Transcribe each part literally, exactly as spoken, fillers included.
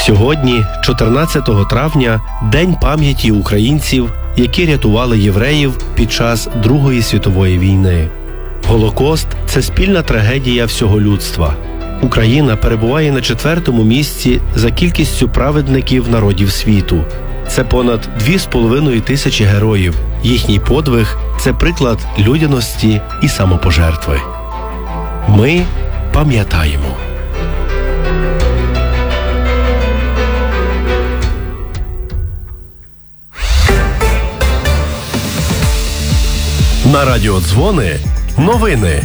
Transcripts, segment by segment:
Сьогодні, чотирнадцятого травня, День пам'яті українців, які рятували євреїв під час Другої світової війни. Голокост – це спільна трагедія всього людства. Україна перебуває на четвертому місці за кількістю праведників народів світу. Це понад дві з половиною тисячі героїв. Їхній подвиг – це приклад людяності і самопожертви. Ми пам'ятаємо. На радіо Дзвони новини.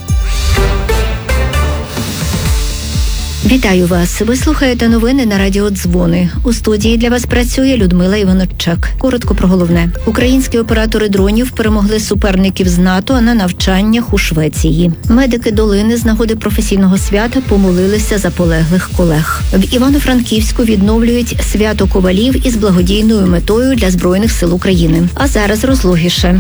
Вітаю вас. Ви слухаєте новини на радіо Дзвони. У студії для вас працює Людмила Іваноччак. Коротко про головне. Українські оператори дронів перемогли суперників з НАТО на навчаннях у Швеції. Медики Долини з нагоди професійного свята помолилися за полеглих колег. В Івано-Франківську відновлюють свято ковалів із благодійною метою для Збройних сил України. А зараз розлогіше.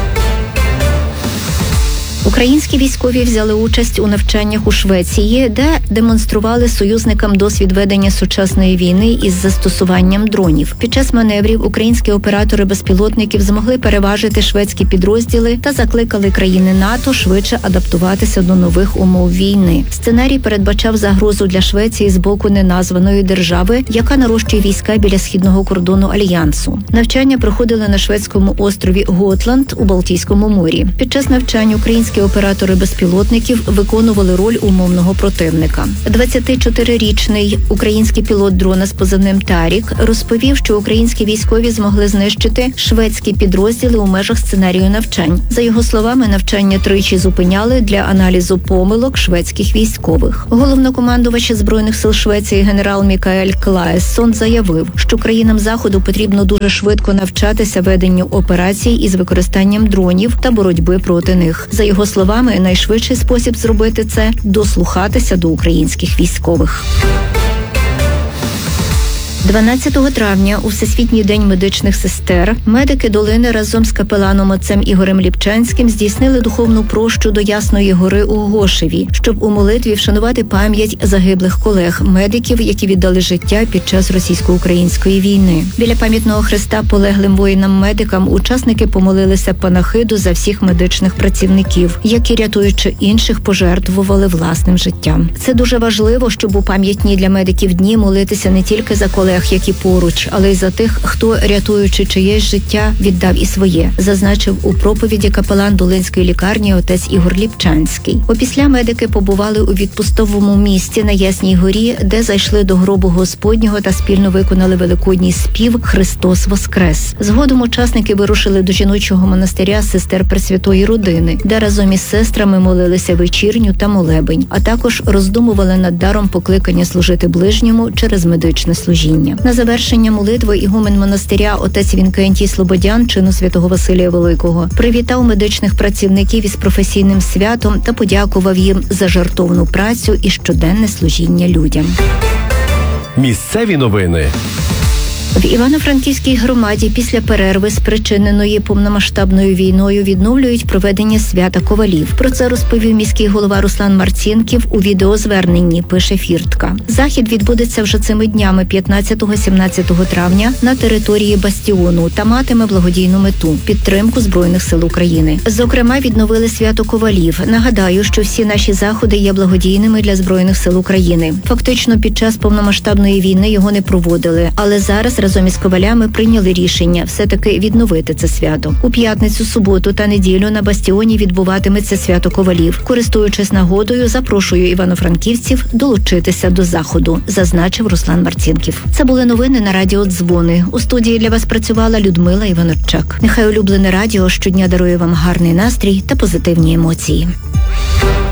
Українські військові взяли участь у навчаннях у Швеції, де демонстрували союзникам досвід ведення сучасної війни із застосуванням дронів. Під час маневрів українські оператори безпілотників змогли переважити шведські підрозділи та закликали країни НАТО швидше адаптуватися до нових умов війни. Сценарій передбачав загрозу для Швеції з боку неназваної держави, яка нарощує війська біля східного кордону Альянсу. Навчання проходили на шведському острові Готланд у Балтійському морі. Під час навчань українські оператори безпілотників виконували роль умовного противника. двадцятичотирирічний український пілот дрона з позивним Тарік розповів, що українські військові змогли знищити шведські підрозділи у межах сценарію навчань. За його словами, навчання тричі зупиняли для аналізу помилок шведських військових. Головнокомандувач Збройних сил Швеції генерал Мікаель Клаессон заявив, що країнам Заходу потрібно дуже швидко навчатися веденню операцій із використанням дронів та боротьби проти них. За його словами, найшвидший спосіб зробити це – дослухатися до українських військових. дванадцятого травня, у Всесвітній день медичних сестер, медики Долини разом з капеланом отцем Ігорем Ліпчанським здійснили духовну прощу до Ясної гори у Гошеві, щоб у молитві вшанувати пам'ять загиблих колег, медиків, які віддали життя під час російсько-української війни. Біля пам'ятного хреста полеглим воїнам-медикам учасники помолилися панахиду за всіх медичних працівників, які, рятуючи інших, пожертвували власним життям. Це дуже важливо, щоб у пам'ятні для медиків дні молитися не тільки за колег, які поруч, але й за тих, хто, рятуючи чиєсь життя, віддав і своє, зазначив у проповіді капелан Долинської лікарні отець Ігор Ліпчанський. Опісля медики побували у відпустовому місті на Ясній горі, де зайшли до гробу Господнього та спільно виконали великодній спів «Христос Воскрес». Згодом учасники вирушили до жіночого монастиря сестер Пресвятої Родини, де разом із сестрами молилися вечірню та молебень, а також роздумували над даром покликання служити ближньому через медичне служіння. На завершення молитви ігумен монастиря отець Вінкентій Слободян, чину святого Василія Великого, привітав медичних працівників із професійним святом та подякував їм за жертовну працю і щоденне служіння людям. Місцеві новини. В Івано-Франківській громаді після перерви, спричиненої повномасштабною війною, відновлюють проведення свята ковалів. Про це розповів міський голова Руслан Марцінків у відеозверненні, пише Фіртка. Захід відбудеться вже цими днями п'ятнадцятого-сімнадцятого травня на території Бастіону та матиме благодійну мету – підтримку Збройних сил України. Зокрема, відновили свято ковалів. Нагадаю, що всі наші заходи є благодійними для Збройних сил України. Фактично, під час повномасштабної війни його не проводили, але зараз разом із ковалями прийняли рішення все-таки відновити це свято. У п'ятницю, суботу та неділю на Бастіоні відбуватиметься свято ковалів. Користуючись нагодою, запрошую івано-франківців долучитися до заходу, зазначив Руслан Марцінків. Це були новини на радіо Дзвони. У студії для вас працювала Людмила Іваноччак. Нехай улюблене радіо щодня дарує вам гарний настрій та позитивні емоції.